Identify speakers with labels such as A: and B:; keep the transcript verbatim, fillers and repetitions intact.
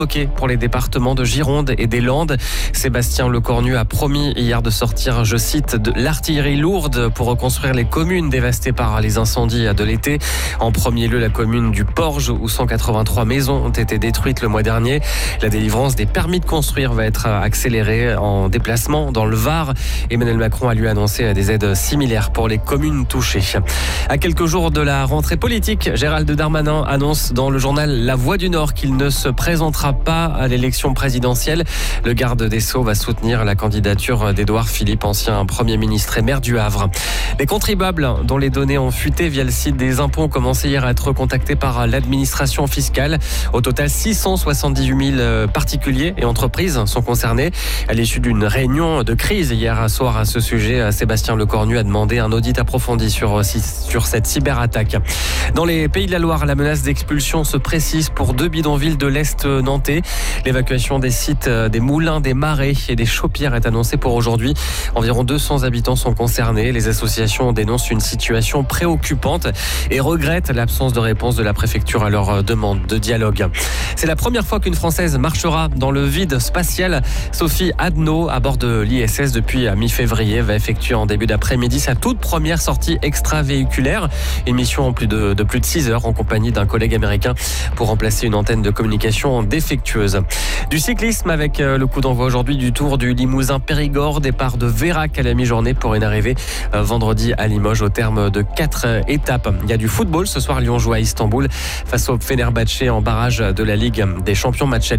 A: Ok, pour les départements de Gironde et des Landes. Sébastien Lecornu a promis hier de sortir, je cite, de l'artillerie lourde pour reconstruire les communes dévastées par les incendies de l'été. En premier lieu, la commune du Porge où cent quatre-vingt-trois maisons ont été détruites le mois dernier. La délivrance des permis de construire va être accélérée en déplacement dans le Var. Emmanuel Macron a lui annoncé des aides similaires pour les communes touchées. À quelques jours de la rentrée politique, Gérald Darmanin annonce dans le journal La Voix du Nord qu'il ne se présentera pas à l'élection présidentielle. Le garde des Sceaux va soutenir la candidature d'Édouard Philippe, ancien Premier ministre et maire du Havre. Les contribuables dont les données ont fuité via le site des impôts ont commencé hier à être contactés par l'administration fiscale. Au total, six cent soixante-dix-huit mille particuliers et entreprises sont concernés. À l'issue d'une réunion de crise hier soir à ce sujet, Sébastien Lecornu a demandé un audit approfondi sur, sur cette cyberattaque. Dans les Pays de la Loire, la menace d'expulsion se précise pour deux bidonvilles de l'Est nantais. L'évacuation des sites des Moulins, des Marais et des Chaupières est annoncée pour aujourd'hui. Environ deux cents habitants sont concernés. Les associations dénoncent une situation préoccupante et regrettent l'absence de réponse de la préfecture à leur demande de dialogue. C'est la première fois qu'une Française marchera dans le vide spatial. Sophie Adno, à bord de l'I S S depuis mi-février, va effectuer en début d'après-midi sa toute première sortie extravéhiculaire. Une mission en plus de, de plus de six heures en compagnie d'un collègue américain pour remplacer une antenne de communication défectueuse. Du cyclisme avec le coup d'envoi aujourd'hui du Tour du Limousin-Périgord, départ de Vérac à la mi-journée pour une arrivée vendredi à Limoges au terme de quatre étapes. Il y a du football ce soir, Lyon joue à Istanbul face au Fenerbahçe en barrage de la Ligue des Champions, match